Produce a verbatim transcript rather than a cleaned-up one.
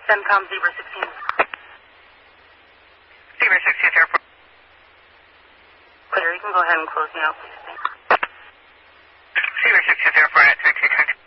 CENTCOM Zebra sixteen. Zebra sixteen Airport. Clear, you can go ahead and close me out, please. Zebra sixteen Airport.